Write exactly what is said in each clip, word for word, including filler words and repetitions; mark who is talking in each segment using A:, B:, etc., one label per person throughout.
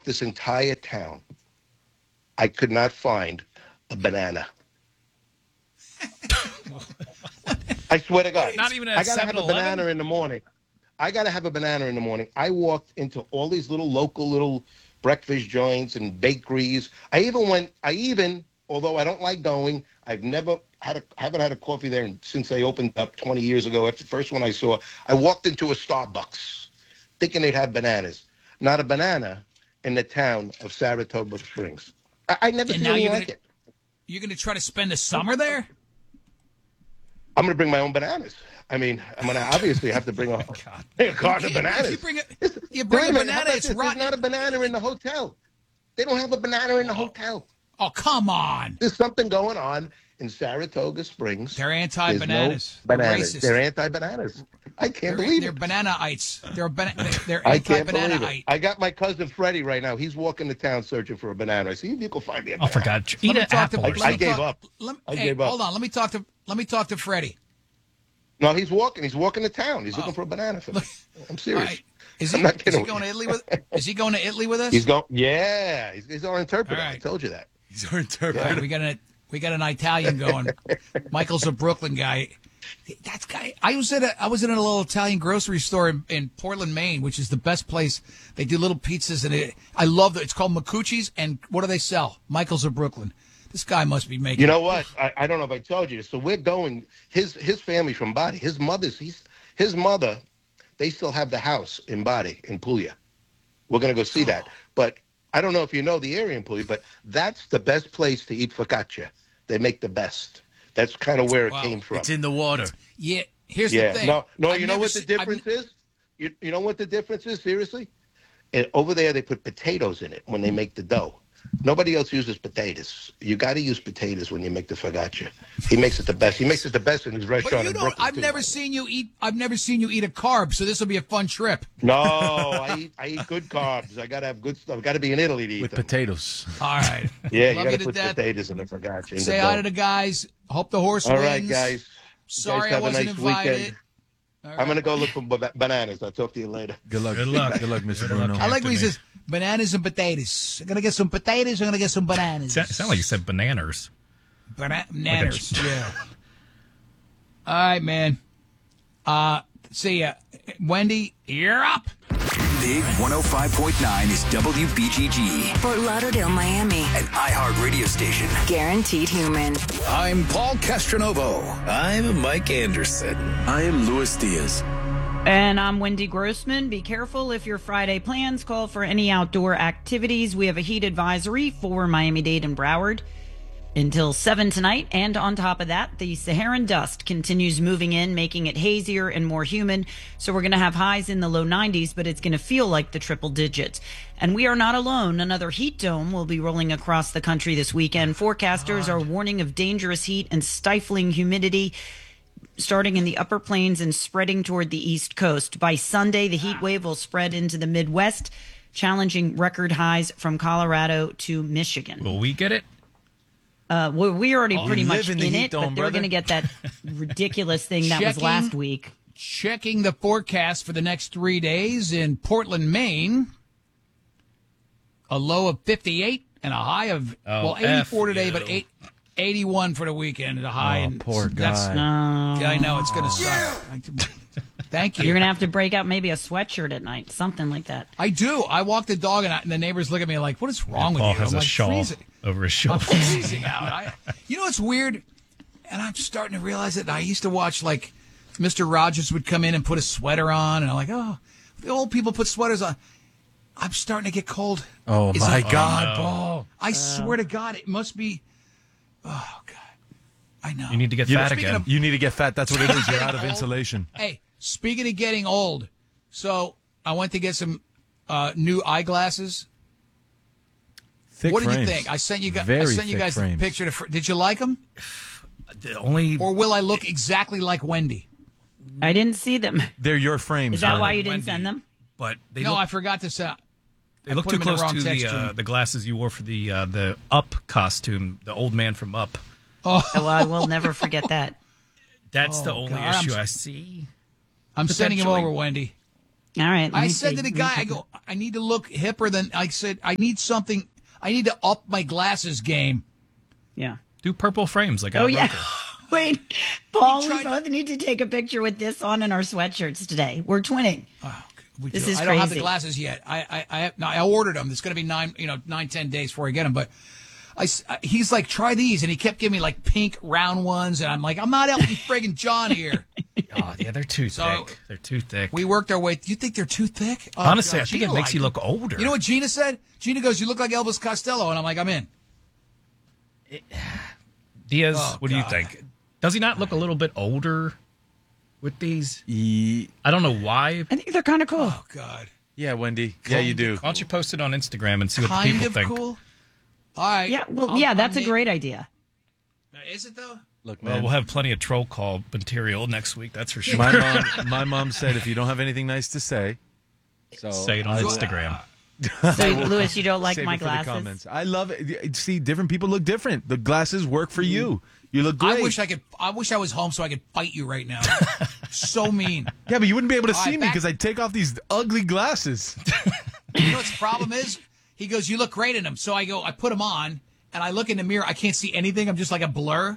A: this entire town. I could not find a banana. I swear to God.
B: Not even at
A: I gotta have a
B: seven eleven?
A: banana in the morning. I gotta have a banana in the morning. I walked into all these little local little breakfast joints and bakeries. I even went. I even, although I don't like going, I've never had a haven't had a coffee there since they opened up twenty years ago. That's the first one I saw. I walked into a Starbucks, thinking they'd have bananas. Not a banana in the town of Saratoga Springs. I, I never
B: And
A: seen
B: now
A: anything
B: you're
A: like
B: gonna,
A: it.
B: You're going to try to spend the summer there?
A: I'm going to bring my own bananas. I mean, I'm going to obviously have to bring a, a carton of bananas.
B: You bring a,
A: It's-
B: you bring
A: wait
B: a
A: minute, how
B: banana,
A: about
B: it's
A: this?
B: rotten.
A: There's not a banana in the hotel. They don't have a banana in the hotel.
B: Oh, come on.
A: There's something going on in Saratoga Springs.
B: They're
A: There's
B: anti-bananas.
A: No
B: They're
A: bananas.
B: racist.
A: They're anti-bananas. I can't
B: They're,
A: believe
B: they're
A: it.
B: banana-ites. They're, bana- they're
A: I can't believe it.
B: anti-banana-ite.
A: I got my cousin Freddie right now. He's walking the town searching for a banana. I see if you can find me a
C: Oh,
A: banana.
C: for God.
B: Let
C: Eat
B: me
C: an
B: talk to-
C: apple or
B: let
A: I
B: me
C: something.
A: gave
B: talk-
A: up.
B: Let,
A: I
B: hey,
A: gave up.
B: hold on. Let me talk to let me talk to Freddie.
A: No, he's walking. He's walking to town. He's
B: Oh.
A: looking for a banana for me. I'm
B: All
A: serious.
B: right. Is
A: I'm
B: he,
A: not
B: is
A: kidding
B: he going
A: with
B: to Italy with? Is he going to Italy with us?
A: He's going. Yeah, he's, he's our interpreter.
B: All right.
A: I told you that.
D: He's our interpreter.
B: All right, we got an we got an Italian going. Michael's a Brooklyn guy. That's guy. I was at a I was in a little Italian grocery store in, in Portland, Maine, which is the best place. They do little pizzas and it. I love it. It's called Macucci's, and what do they sell? Michael's of Brooklyn. This guy must be making.
A: You know what? I, I don't know if I told you this. So we're going. His his family's from Bari. His mother's. He's his mother. They still have the house in Bari in Puglia. We're gonna go see that. But I don't know if you know the area in Puglia, but that's the best place to eat focaccia. They make the best. That's kind of where it
B: Wow.
A: came from.
D: It's in the water.
B: Yeah. Here's
A: yeah.
B: the thing.
A: No, no.
B: I've
A: You know
B: never
A: what the
B: se- I've
A: difference is? You you know what the difference is? Seriously, and over there they put potatoes in it when they make the dough. Nobody else uses potatoes. You got to use potatoes when you make the focaccia. He makes it the best. He makes it the best in his
B: But
A: restaurant
B: you
A: in
B: don't.
A: Brooklyn.
B: I've
A: too,
B: never
A: by the way.
B: seen you eat. I've never seen you eat a carb. So this will be a fun trip.
A: No, I eat I eat good carbs. I gotta have good stuff. I gotta be in Italy to eat
D: With
A: them.
D: potatoes.
B: All right.
A: Yeah, you
B: Love
A: gotta
B: to
A: put
B: death.
A: potatoes in the focaccia. in
B: Say
A: the
B: hi
A: dough.
B: to the guys. Hope the horse
A: All
B: wins.
A: right, guys. You
B: Sorry
A: guys
B: I
A: have a
B: wasn't
A: nice
B: invited.
A: weekend.
B: All
A: I'm
B: right.
A: gonna go look for ba- bananas. I'll talk to you later.
D: Good luck.
C: Good luck.
D: Good luck, Mister
C: Good luck.
D: Bruno.
B: I like when he
C: Anthony.
B: says bananas and potatoes. I'm gonna get some potatoes. I'm gonna get some bananas.
C: Sound sound like you said bananas.
B: Bana- bananas. yeah. All right, man. Uh, see ya, Wendy. You're up.
E: Big one oh five point nine is W B G G,
F: Fort Lauderdale, Miami.
E: an iHeart radio station.
F: Guaranteed human.
E: I'm Paul Castronovo. I'm Mike Anderson. I am Luis Diaz.
G: And I'm Wendy Grossman. Be careful if your Friday plans call for any outdoor activities. We have a heat advisory for Miami-Dade and Broward until seven tonight. And on top of that, the Saharan dust continues moving in, making it hazier and more humid. So we're going to have highs in the low nineties, but it's going to feel like the triple digits. And we are not alone. Another heat dome will be rolling across the country this weekend. Forecasters are warning of dangerous heat and stifling humidity, starting in the upper plains and spreading toward the east coast. By Sunday, the heat wave will spread into the Midwest, challenging record highs from Colorado to Michigan.
C: Will we get it?
G: Uh, well, we're already
D: Oh,
G: pretty
D: you
G: much
D: live in
G: in,
D: the heat
G: it,
D: dome,
G: but they're
D: brother.
G: going to get that ridiculous thing that was
B: Checking.
G: last week.
B: Checking the forecast for the next three days in Portland, Maine. A low of fifty-eight and a high of,
C: Oh,
B: well, eighty-four
C: F
B: today,
C: you.
B: but eight, eighty-one for the weekend. A high.
D: Oh,
B: and
D: poor
B: that's-
D: guy.
G: No.
B: Yeah, I know. It's going to suck. Thank you.
G: You're going to have to break out maybe a sweatshirt at night, something like that.
B: I do. I walk the dog, and, I, and the neighbors look at me like, what is wrong with
C: Paul
B: you?
C: has
B: I'm
C: a
B: like,
C: shawl
B: freezing.
C: over his
B: I'm
C: shoulder.
B: freezing out. I, you know what's weird? And I'm starting to realize it. I used to watch, like, Mister Rogers would come in and put a sweater on, and I'm like, oh, the old people put sweaters on. I'm starting to get cold.
D: Oh,
B: Is
D: my
B: it-
D: God,
C: Oh, no.
D: Paul.
B: I swear to God, it must be. Oh, God. I know.
C: You need to get
D: You,
C: fat
B: speaking
C: again.
B: of-
D: you need to get fat. That's what it is. You're out of insulation.
B: Hey, speaking of getting old, so I went to get some uh, new eyeglasses.
D: Thick
B: What did
D: frames.
B: you think? I sent you guys. I
D: Very
B: sent you
D: thick
B: guys
D: frames.
B: the picture. To, fr- did you like them,
C: The only
B: or will I look exactly like Wendy?
G: I didn't see them.
D: They're your frames.
G: Is that
D: Ron.
G: why you didn't
C: Wendy.
G: send them?
C: but they
B: no,
C: look,
B: I forgot to say.
C: they
B: I
C: look
B: put
C: too
B: them in the
C: close
B: wrong
C: to
B: text
C: the uh,
B: stream.
C: the glasses you wore for the uh, the Up costume, the old man from Up.
B: Oh,
G: Oh, well, I will never forget that.
C: That's the
B: Oh,
C: only
B: God, I'm
C: issue
B: s-
C: I see.
B: I'm sending him
C: potentially.
B: over, Wendy.
G: All right. let
B: I
G: me
B: said
G: see.
B: to the
G: Let me
B: guy, I
G: check
B: go, I need to look hipper than, I said, I need something, I need to up my glasses game.
G: it. Yeah.
C: Do purple frames like
G: Oh,
C: Al
G: yeah.
C: Roker.
G: Wait, Paul, we
B: tried-
G: both need to take a picture with this on in our sweatshirts today. We're twinning.
B: Oh, we
G: This
B: do.
G: is
B: I don't have the
G: crazy.
B: glasses yet. I, I, I, have, no, I ordered them. It's going to be nine, you know, nine, ten days before I get them. But I, s- he's like, try these. And he kept giving me like pink round ones. And I'm like, I'm not helping friggin' John here.
C: Oh, yeah, they're too
B: So-
C: thick. They're too thick.
B: We worked our way. Do you think they're too thick? Oh,
C: Honestly,
B: God,
C: I think
B: Gina
C: it makes
B: liked
C: you
B: them.
C: look older.
B: You know what Gina said? Gina goes, you look like Elvis Costello. And I'm like, I'm in.
C: Diaz,
B: Oh,
C: what do you
B: God.
C: think? Does he not look a little bit older with these?
D: Ye-
C: I don't know why.
G: I think they're kind of cool.
B: Oh, God.
D: Yeah, Wendy. Yeah, you do.
C: Why don't you post it on Instagram and see what the
B: Kind
C: people
B: of
C: think?
B: cool. All right.
G: Yeah, well,
B: I'll-
G: yeah,
B: I'll
G: that's a
B: make-
G: great idea.
B: Is it, though?
D: Look,
C: Well,
D: man.
C: we'll have plenty of troll call material next week. That's for sure.
D: my mom. My mom said if you don't have anything nice to say, so
C: Say it on
D: I-
C: Instagram.
G: So, Lewis, you don't like
D: save
G: my
D: it for the
G: glasses?
D: comments. I love it. See, different people look different. The glasses work for you. You look great.
B: I wish I could. I wish I was home so I could fight you right now. So mean.
D: Yeah, but you wouldn't be able to
B: All
D: see
B: right,
D: me
B: back-
D: because I take off these ugly glasses.
B: You know what the problem is? He goes, "You look great in them." So I go, I put them on, and I look in the mirror. I can't see anything. I'm just like a blur.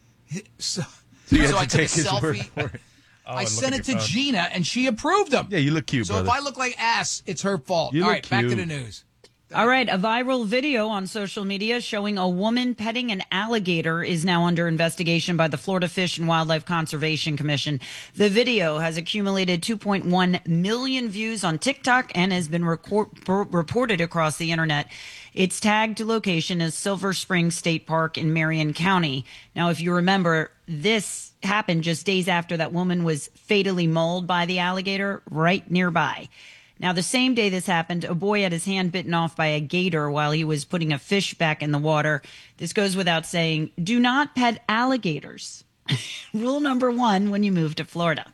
B: So,
D: So you had
B: so
D: to
B: I took
D: take
B: a
D: his word
B: selfie.
D: for it.
C: Oh,
B: I
C: and look
B: sent
C: at
B: it to
C: your phone.
B: Gina, and she approved them.
D: Yeah, you look cute,
B: So
D: brother.
B: if I look like ass, it's her fault.
D: You
B: All
D: look
B: right, back to
D: cute.
B: the news.
G: All right, a viral video on social media showing a woman petting an alligator is now under investigation by the Florida Fish and Wildlife Conservation Commission. The video has accumulated two point one million views on TikTok and has been record- r- reported across the internet. Its tagged location is Silver Springs State Park in Marion County. Now, if you remember, this happened just days after that woman was fatally mauled by the alligator right nearby. Now, the same day this happened, a boy had his hand bitten off by a gator while he was putting a fish back in the water. This goes without saying. Do not pet alligators. Rule number one when you move to Florida.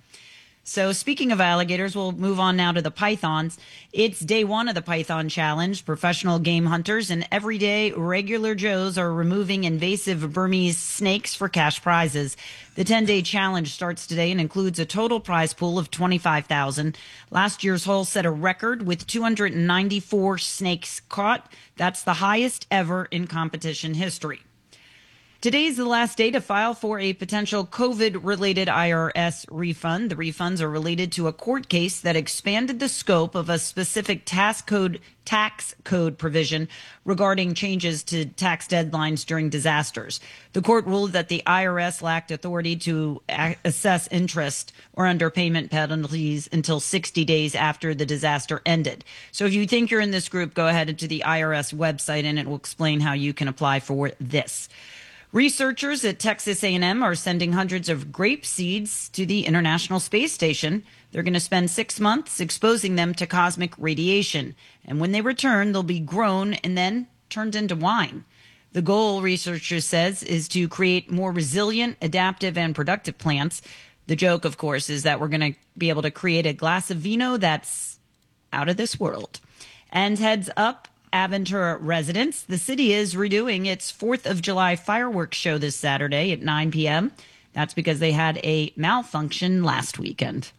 G: So speaking of alligators, we'll move on now to the pythons. It's day one of the Python Challenge. Professional game hunters and everyday regular Joes are removing invasive Burmese snakes for cash prizes. The ten-day challenge starts today and includes a total prize pool of twenty-five thousand dollars. Last year's haul set a record with two hundred ninety-four snakes caught. That's the highest ever in competition history. Today's the last day to file for a potential COVID-related I R S refund. The refunds are related to a court case that expanded the scope of a specific tax code tax code provision regarding changes to tax deadlines during disasters. The court ruled that the I R S lacked authority to a- assess interest or underpayment penalties until sixty days after the disaster ended. So if you think you're in this group, go ahead to the I R S website and it will explain how you can apply for this. Researchers at Texas A and M are sending hundreds of grape seeds to the International Space Station. They're going to spend six months exposing them to cosmic radiation. And when they return, they'll be grown and then turned into wine. The goal, researchers says, is to create more resilient, adaptive, and productive plants. The joke, of course, is that we're going to be able to create a glass of vino that's out of this world. And heads up, Aventura residents, the city is redoing its fourth of July fireworks show this Saturday at nine p.m. That's because they had a malfunction last weekend.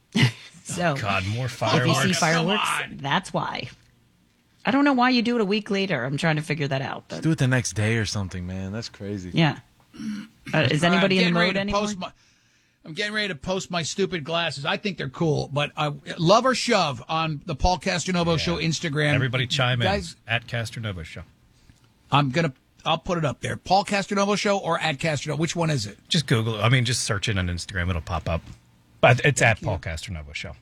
G: So,
C: God, more
G: if you
C: fireworks.
G: see fireworks,
B: on.
G: that's why. I don't know why you do it a week later. I'm trying to figure that out. But
D: Do it the next day or something, man. That's crazy.
G: yeah. Uh, is anybody
B: I'm
G: in the
B: getting ready
G: mode
B: to
G: anymore?
B: post my- I'm getting ready to post my stupid glasses. I think they're cool, but I love or shove on the Paul Castronovo Show Instagram.
C: Everybody chime in
B: Guys,
C: at Castronovo Show.
B: I'm gonna. I'll put it up there. Paul Castronovo Show or at Castronovo. Which one is it?
C: Just Google. I mean, just search it on Instagram. It'll pop up. But it's at Paul Castronovo Show.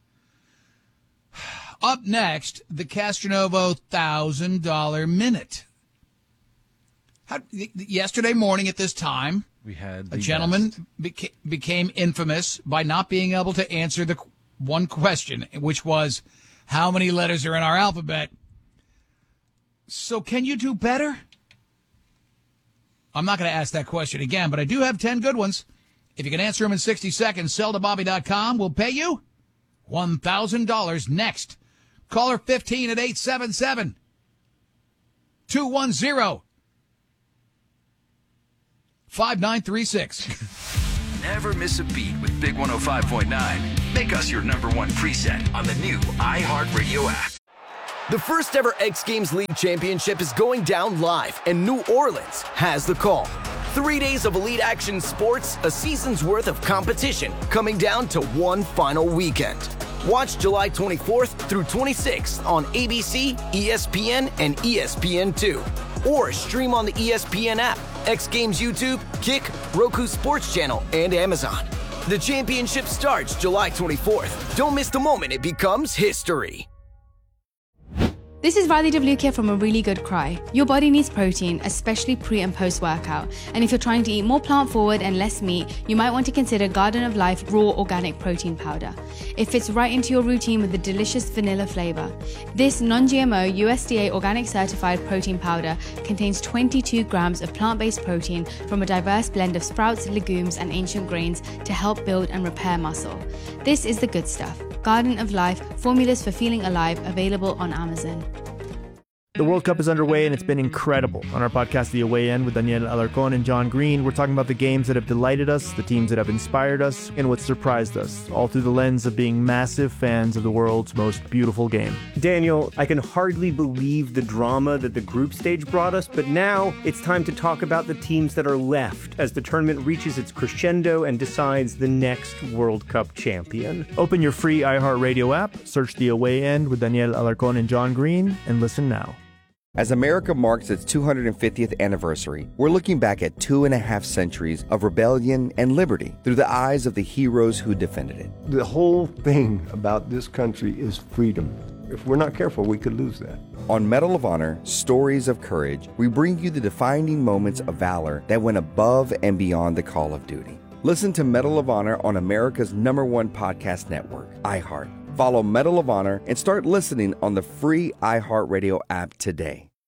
B: Up next, the Castronovo thousand dollar minute. How, yesterday morning at this time,
D: We had
B: a
D: the
B: gentleman
D: best.
B: beca- became infamous by not being able to answer the qu- one question, which was, how many letters are in our alphabet? So can you do better? I'm not going to ask that question again, but I do have ten good ones. If you can answer them in sixty seconds, sell to bobby dot com will pay you one thousand dollars next. Caller fifteen at eight seven seven, two one zero, five nine three six.
E: never miss a beat with Big one oh five point nine. Make us your number one preset on the new iHeartRadio app.
H: The first ever X Games League Championship is going down live, and New Orleans has the call. Three days of elite action sports, a season's worth of competition, coming down to one final weekend. Watch July twenty-fourth through twenty-sixth on A B C, E S P N, and E S P N two. Or stream on the E S P N app, X Games YouTube, Kick, Roku Sports Channel, and Amazon. The championship starts July twenty-fourth. Don't miss the moment it becomes history.
I: This is Riley Devlukia from A Really Good Cry. Your body needs protein, especially pre and post workout. And if you're trying to eat more plant forward and less meat, you might want to consider Garden of Life Raw Organic Protein Powder. It fits right into your routine with a delicious vanilla flavor. This non-G M O U S D A organic certified protein powder contains twenty-two grams of plant-based protein from a diverse blend of sprouts, legumes, and ancient grains to help build and repair muscle. This is the good stuff. Garden of Life, formulas for feeling alive, available on Amazon.
J: The World Cup is underway and it's been incredible. On our podcast, The Away End, with Daniel Alarcon and John Green, we're talking about the games that have delighted us, the teams that have inspired us, and what surprised us, all through the lens of being massive fans of the world's most beautiful game.
K: Daniel, I can hardly believe the drama that the group stage brought us, but now it's time to talk about the teams that are left as the tournament reaches its crescendo and decides the next World Cup champion.
J: Open your free iHeartRadio app, search The Away End with Daniel Alarcon and John Green, and listen now.
L: As America marks its two hundred fiftieth anniversary, we're looking back at two and a half centuries of rebellion and liberty through the eyes of the heroes who defended it.
M: The whole thing about this country is freedom. If we're not careful, we could lose that.
L: On Medal of Honor, Stories of Courage, we bring you the defining moments of valor that went above and beyond the call of duty. Listen to Medal of Honor on America's number one podcast network, iHeart. Follow Medal of Honor and start listening on the free iHeartRadio app today.